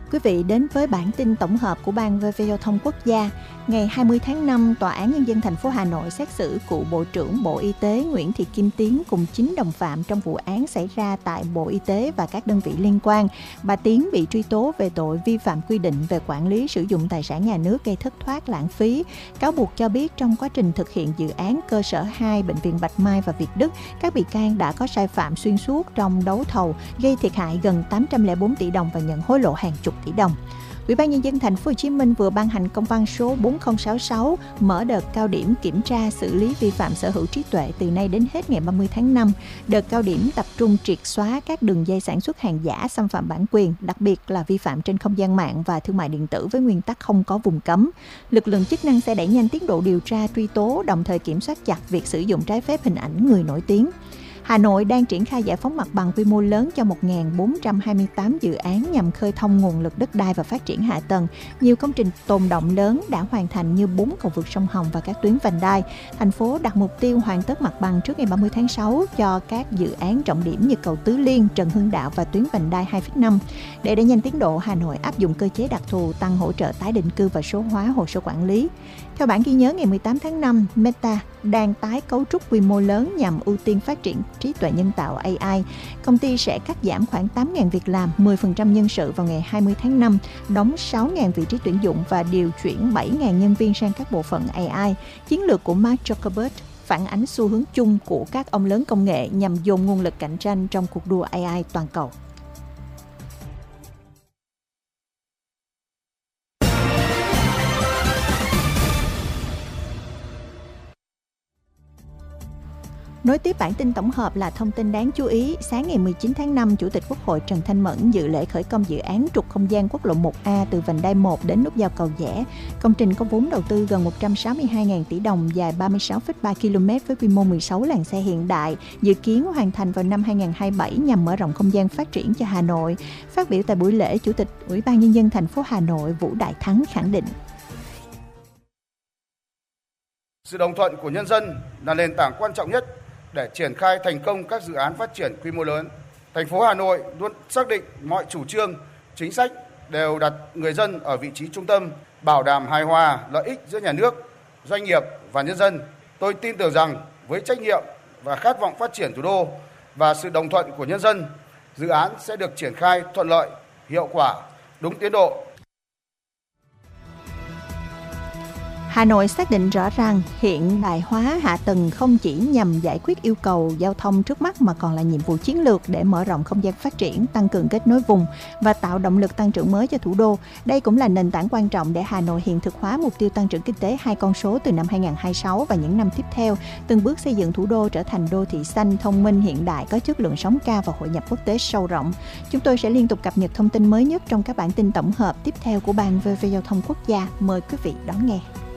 Quý vị đến với bản tin tổng hợp của Ban VV Giao thông Quốc gia. Ngày 20 tháng 5, Tòa án Nhân dân thành phố Hà Nội xét xử cựu Bộ trưởng Bộ Y tế Nguyễn Thị Kim Tiến cùng 9 đồng phạm trong vụ án xảy ra tại Bộ Y tế và các đơn vị liên quan. Bà Tiến bị truy tố về tội vi phạm quy định về quản lý sử dụng tài sản nhà nước gây thất thoát lãng phí. Cáo buộc cho biết trong quá trình thực hiện dự án cơ sở 2 Bệnh viện Bạch Mai và Việt Đức, các bị can đã có sai phạm xuyên suốt trong đấu thầu, gây thiệt hại gần 804 tỷ đồng và nhận hối lộ hàng chục tỷ đồng. Ủy ban Nhân dân thành phố Hồ Chí Minh vừa ban hành công văn số 4066 mở đợt cao điểm kiểm tra xử lý vi phạm sở hữu trí tuệ từ nay đến hết ngày 30 tháng 5. Đợt cao điểm tập trung triệt xóa các đường dây sản xuất hàng giả, xâm phạm bản quyền, đặc biệt là vi phạm trên không gian mạng và thương mại điện tử với nguyên tắc không có vùng cấm. Lực lượng chức năng sẽ đẩy nhanh tiến độ điều tra truy tố, đồng thời kiểm soát chặt việc sử dụng trái phép hình ảnh người nổi tiếng. Hà Nội đang triển khai giải phóng mặt bằng quy mô lớn cho 1.428 dự án nhằm khơi thông nguồn lực đất đai và phát triển hạ tầng. Nhiều công trình tồn động lớn đã hoàn thành như 4 cầu vượt sông Hồng và các tuyến vành đai. Thành phố đặt mục tiêu hoàn tất mặt bằng trước ngày 30 tháng 6 cho các dự án trọng điểm như cầu Tứ Liên, Trần Hưng Đạo và tuyến vành đai 2,5. Để đẩy nhanh tiến độ, Hà Nội áp dụng cơ chế đặc thù tăng hỗ trợ tái định cư và số hóa hồ sơ quản lý. Theo bản ghi nhớ ngày 18 tháng 5, Meta đang tái cấu trúc quy mô lớn nhằm ưu tiên phát triển trí tuệ nhân tạo AI. Công ty sẽ cắt giảm khoảng 8.000 việc làm, 10% nhân sự vào ngày 20 tháng 5, đóng 6.000 vị trí tuyển dụng và điều chuyển 7.000 nhân viên sang các bộ phận AI. Chiến lược của Mark Zuckerberg phản ánh xu hướng chung của các ông lớn công nghệ nhằm dồn nguồn lực cạnh tranh trong cuộc đua AI toàn cầu. Nối tiếp bản tin tổng hợp là thông tin đáng chú ý. Sáng ngày 19 tháng 5, Chủ tịch Quốc hội Trần Thanh Mẫn dự lễ khởi công dự án trục không gian quốc lộ 1A từ vành đai 1 đến nút giao Cầu Giẽ. Công trình có vốn đầu tư gần 162.000 tỷ đồng, dài 36,3 km với quy mô 16 làn xe hiện đại, dự kiến hoàn thành vào năm 2027 nhằm mở rộng không gian phát triển cho Hà Nội. Phát biểu tại buổi lễ, Chủ tịch Ủy ban Nhân dân thành phố Hà Nội Vũ Đại Thắng khẳng định: Sự đồng thuận của nhân dân là nền tảng quan trọng nhất để triển khai thành công các dự án phát triển quy mô lớn. Thành phố Hà Nội luôn xác định mọi chủ trương, chính sách đều đặt người dân ở vị trí trung tâm, bảo đảm hài hòa lợi ích giữa nhà nước, doanh nghiệp và nhân dân. Tôi tin tưởng rằng với trách nhiệm và khát vọng phát triển thủ đô và sự đồng thuận của nhân dân, dự án sẽ được triển khai thuận lợi, hiệu quả, đúng tiến độ. Hà Nội xác định rõ rằng hiện đại hóa hạ tầng không chỉ nhằm giải quyết yêu cầu giao thông trước mắt mà còn là nhiệm vụ chiến lược để mở rộng không gian phát triển, tăng cường kết nối vùng và tạo động lực tăng trưởng mới cho thủ đô. Đây cũng là nền tảng quan trọng để Hà Nội hiện thực hóa mục tiêu tăng trưởng kinh tế 2 con số từ năm 2026 và những năm tiếp theo, từng bước xây dựng thủ đô trở thành đô thị xanh, thông minh, hiện đại, có chất lượng sống cao và hội nhập quốc tế sâu rộng. Chúng tôi sẽ liên tục cập nhật thông tin mới nhất trong các bản tin tổng hợp tiếp theo của Ban VV Giao thông Quốc gia. Mời quý vị đón nghe.